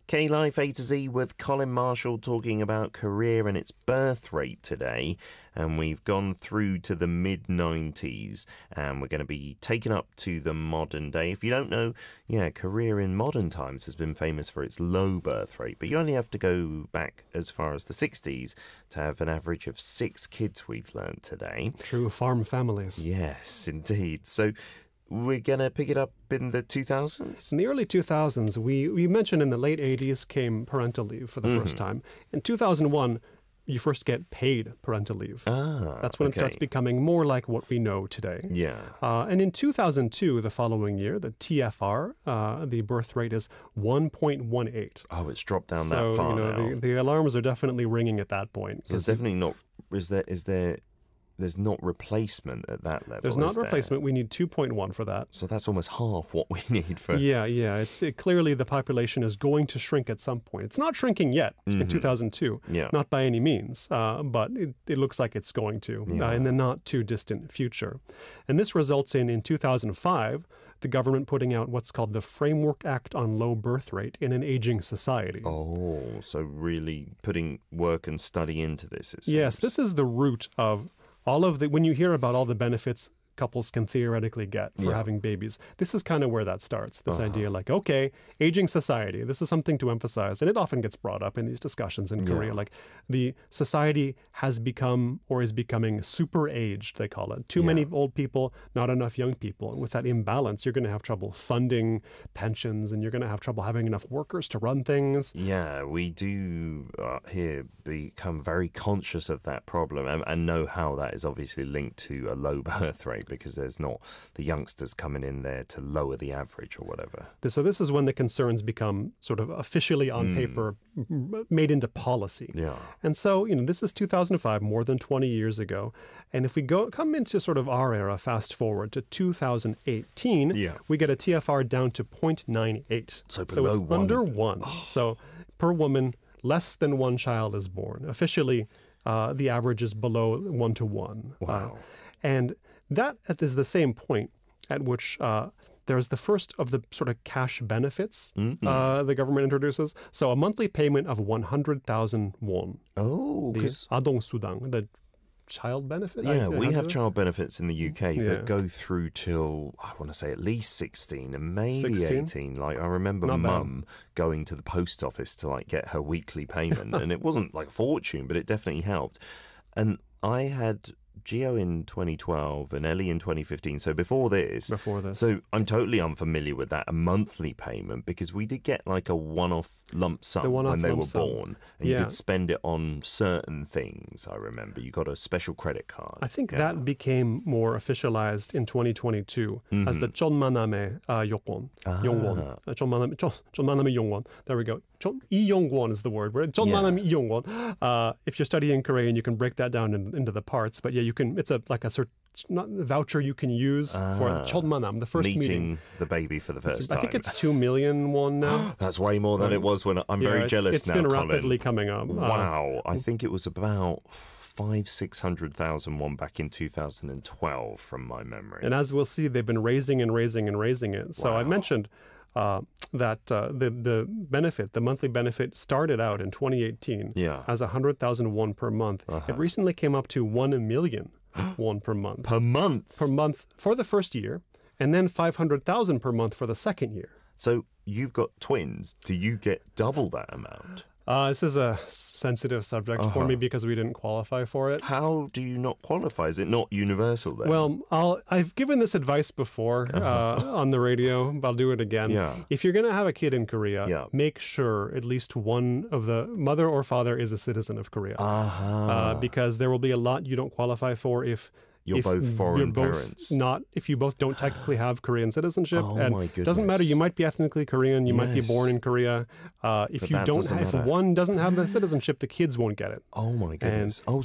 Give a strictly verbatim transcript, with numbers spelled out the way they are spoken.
K-Life A to Z with Colin Marshall talking about career and its birth rate today. And we've gone through to the mid nineties and we're going to be taken up to the modern day. If you don't know, yeah, career in modern times has been famous for its low birth rate, but you only have to go back as far as the sixties to have an average of six kids, we've learned today. True farm families. Yes, indeed. So we're going to pick it up in the two thousands? In the early two thousands, we, we mentioned in the late eighties came parental leave for the mm-hmm. first time. In two thousand one, you first get paid parental leave. Ah, That's when okay. it starts becoming more like what we know today. Yeah. Uh, and in two thousand two, the following year, the T F R, uh, the birth rate is one point one eight. Oh, it's dropped down so, that far you know, now. The, the alarms are definitely ringing at that point. So there's definitely not... Is there... Is there There's not replacement at that level. There's not is replacement. There? We need two point one for that. So that's almost half what we need for... Yeah, yeah. It's it, clearly the population is going to shrink at some point. It's not shrinking yet mm-hmm. in two thousand two. Yeah. Not by any means, uh, but it, it looks like it's going to yeah. uh, in the not too distant future. And this results in, in two thousand five, the government putting out what's called the Framework Act on Low Birth Rate in an Aging Society. Oh, so really putting work and study into this, it seems. Yes, this is the root of... All of the, when you hear about all the benefits couples can theoretically get for yeah. having babies, this is kind of where that starts. This uh-huh. idea like, okay, aging society, this is something to emphasize. And it often gets brought up in these discussions in yeah. Korea. Like the society has become or is becoming super aged, they call it. Too yeah. many old people, not enough young people. And with that imbalance, you're going to have trouble funding pensions and you're going to have trouble having enough workers to run things. Yeah, we do uh, here become very conscious of that problem and, and know how that is obviously linked to a low birth rate, because there's not the youngsters coming in there to lower the average or whatever. So this is when the concerns become sort of officially on mm. paper, made into policy. Yeah. And so, you know, this is two thousand five, more than twenty years ago. And if we go come into sort of our era, fast forward to two thousand eighteen, yeah. we get a T F R down to zero point nine eight. So below so it's one. under one. Oh. So per woman, less than one child is born. Officially, uh, the average is below one to one. Wow. Uh, and that is the same point at which uh, there's the first of the sort of cash benefits mm-hmm. uh, the government introduces. So a monthly payment of one hundred thousand won. Oh, because Adong Sudang, the child benefit? Yeah, I, we I have child benefits in the U K yeah. that go through till, I want to say, at least sixteen and maybe sixteen? eighteen. Like, I remember Not mum bad. going to the post office to, like, get her weekly payment. And it wasn't, like, a fortune, but it definitely helped. And I had Gio in twenty twelve and Ellie in twenty fifteen. So before this. Before this. So I'm totally unfamiliar with that, a monthly payment, because we did get like a one-off lump sum one-off when they lump were sum. born. And yeah. you could spend it on certain things, I remember. You got a special credit card. I think yeah. that became more officialized in twenty twenty-two mm-hmm. as the Chonmaname uh, Yokwon. Ah. Yongwon. Uh, Chonmaname Chonmaname Yongwon. There we go. Chon, I Yongwon is the word. Right? Chonmaname yeah. Yongwon. Uh, if you're studying Korean, you can break that down in, into the parts. But yeah, you can. It's a like a cert, not a voucher you can use ah. for Chonmanam, the first meeting. meeting. the baby for the first time. I think it's two million won now. That's way more than um, it was when I'm yeah, very it's, jealous it's now, It's been Colin. rapidly coming up. Wow. Uh, I think it was about five, six hundred thousand won back in two thousand twelve from my memory. And as we'll see, they've been raising and raising and raising it. So wow. I mentioned uh, that uh, the the benefit, the monthly benefit, started out in twenty eighteen yeah. as one hundred thousand won per month. Uh-huh. It recently came up to one million won per month. Per month? Per month for the first year, and then five hundred thousand per month for the second year. So you've got twins. Do you get double that amount? Uh, this is a sensitive subject uh-huh. for me because we didn't qualify for it. How do you not qualify? Is it not universal then? Well, I'll, I've given this advice before uh, on the radio, but I'll do it again. Yeah. If you're going to have a kid in Korea, yeah. make sure at least one of the mother or father is a citizen of Korea. Uh-huh. Uh, because there will be a lot you don't qualify for if You're if both foreign you're both parents. Not if you both don't technically have Korean citizenship. Oh and my goodness. Doesn't matter. You might be ethnically Korean. You yes. might be born in Korea. Uh, if But you that don't, doesn't ha- if matter. one doesn't have the citizenship, the kids won't get it. Oh my goodness. And oh,